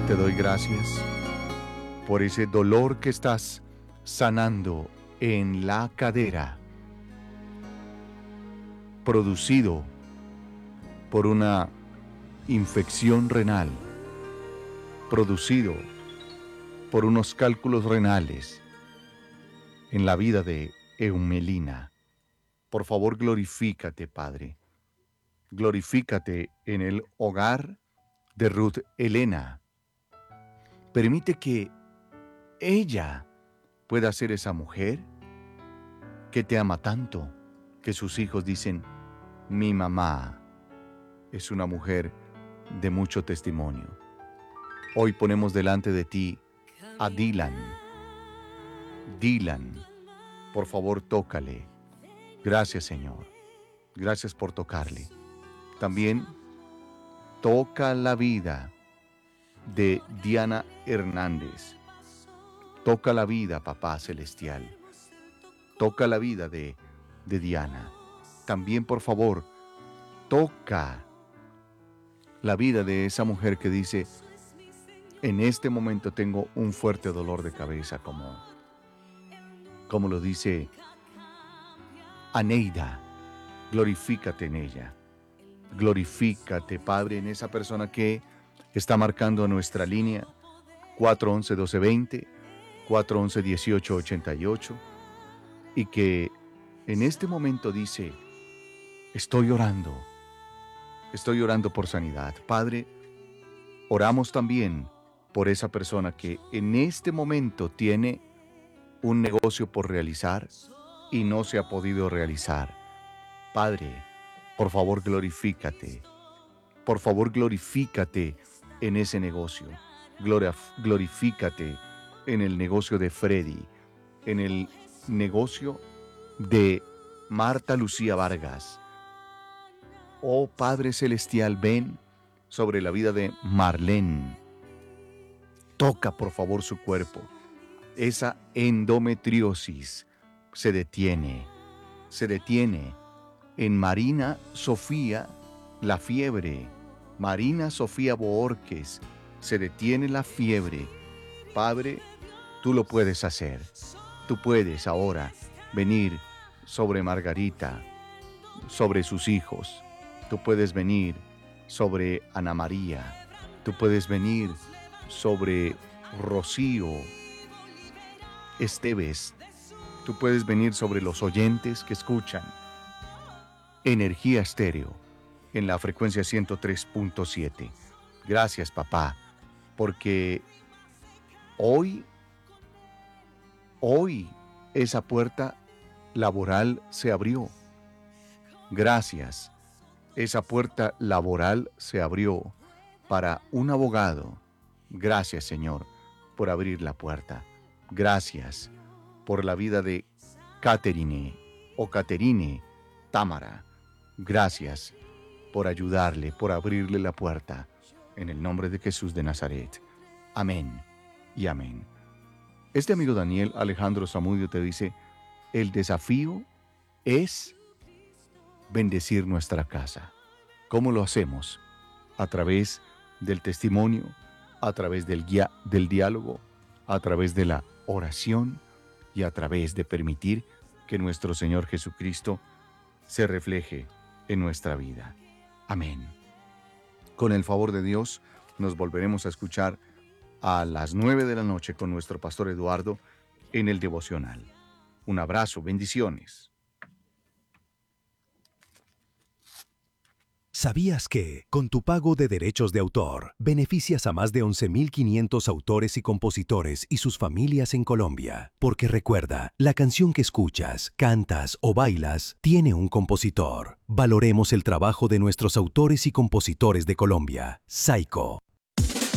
Te doy gracias por ese dolor que estás sanando en la cadera, producido por una infección renal, producido por unos cálculos renales en la vida de Eumelina. Por favor, glorifícate, Padre. Glorifícate en el hogar de Ruth Elena. Permite que ella pueda ser esa mujer que te ama tanto, que sus hijos dicen, mi mamá es una mujer de mucho testimonio. Hoy ponemos delante de ti a Dylan. Dylan, por favor, tócale. Gracias, Señor. Gracias por tocarle. También toca la vida de Diana Hernández. Toca la vida, Papá Celestial. Toca la vida de Diana. También, por favor, toca la vida de esa mujer que dice, en este momento tengo un fuerte dolor de cabeza, como lo dice Aneida. Glorifícate en ella. Glorifícate, Padre, en esa persona que está marcando nuestra línea 411-1220, 411-1888, y que en este momento dice, estoy orando por sanidad. Padre, oramos también por esa persona que en este momento tiene un negocio por realizar y no se ha podido realizar. Padre, por favor, glorifícate. Por favor, glorifícate en ese negocio. Glorifícate en el negocio de Freddy, en el negocio de Marta Lucía Vargas. Oh Padre Celestial, ven sobre la vida de Marlene. Toca, por favor, su cuerpo. Esa endometriosis se detiene. En Marina Sofía, la fiebre. Marina Sofía Boorques, se detiene la fiebre. Padre, tú lo puedes hacer. Tú puedes ahora venir sobre Margarita, sobre sus hijos. Tú puedes venir sobre Ana María. Tú puedes venir sobre Rocío Esteves. Tú puedes venir sobre los oyentes que escuchan Energía Estéreo en la frecuencia 103.7. Gracias, papá, porque hoy esa puerta laboral se abrió. Gracias. Esa puerta laboral se abrió para un abogado. Gracias, Señor, por abrir la puerta. Gracias por la vida de Caterine Támara. Gracias por ayudarle, por abrirle la puerta. En el nombre de Jesús de Nazaret. Amén y amén. Este amigo Daniel Alejandro Zamudio te dice, el desafío es bendecir nuestra casa. ¿Cómo lo hacemos? A través del testimonio, a través del diálogo, a través de la oración y a través de permitir que nuestro Señor Jesucristo se refleje en nuestra vida. Amén. Con el favor de Dios, nos volveremos a escuchar a las 9 de la noche con nuestro pastor Eduardo en el devocional. Un abrazo, bendiciones. ¿Sabías que, con tu pago de derechos de autor, beneficias a más de 11.500 autores y compositores y sus familias en Colombia? Porque recuerda, la canción que escuchas, cantas o bailas tiene un compositor. Valoremos el trabajo de nuestros autores y compositores de Colombia. Saico.